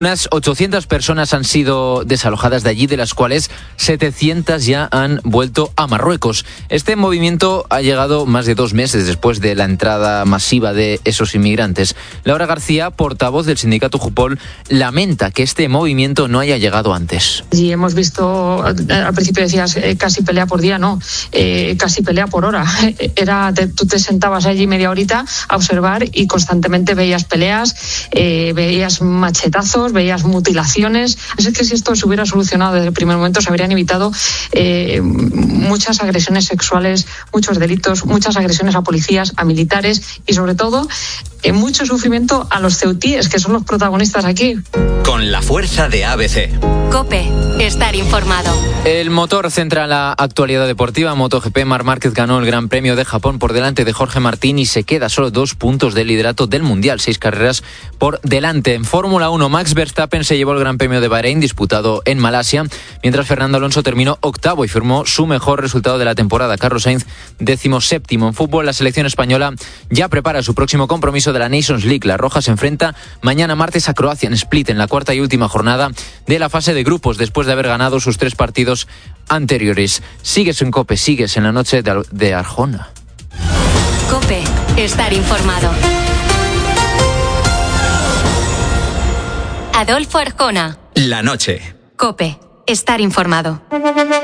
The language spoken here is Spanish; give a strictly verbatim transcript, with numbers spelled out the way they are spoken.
Unas ochocientas personas han sido desalojadas de allí, de las cuales setecientas ya han vuelto a Marruecos. Este movimiento ha llegado más de dos meses después de la entrada masiva de esos inmigrantes. Laura García, portavoz del sindicato Jupol, lamenta que este movimiento no haya llegado antes. Y hemos visto, al principio decías eh, casi pelea por día, no, eh, casi pelea por hora. Era, te, tú te sentabas allí media horita a observar y constantemente veías peleas, eh, veías machetazos, veías mutilaciones. Es que si esto se hubiera solucionado desde el primer momento, se habrían evitado eh, muchas agresiones sexuales, muchos delitos, muchas agresiones a policías, a militares y sobre todo eh, mucho sufrimiento a los ceutíes, que son los protagonistas aquí. Con la fuerza de A B C. COPE, estar informado. El motor centra la actualidad deportiva. MotoGP, Marc Márquez ganó el Gran Premio de Japón por delante de Jorge Martín y se queda solo dos puntos del liderato del Mundial, seis carreras por delante. En Fórmula uno, Max Verstappen se llevó el Gran Premio de Bahrein disputado en Malasia, mientras Fernando Alonso terminó octavo y firmó su mejor resultado de la temporada. Carlos Sainz, décimo séptimo. En fútbol, la selección española ya prepara su próximo compromiso de la Nations League. La Roja se enfrenta mañana martes a Croacia en Split, en la cuarta y última jornada de la fase de grupos, después de haber ganado sus tres partidos anteriores. Sigues en COPE, sigues en la noche de, de Arjona. COPE, estar informado. Adolfo Arjona. La noche. COPE, estar informado.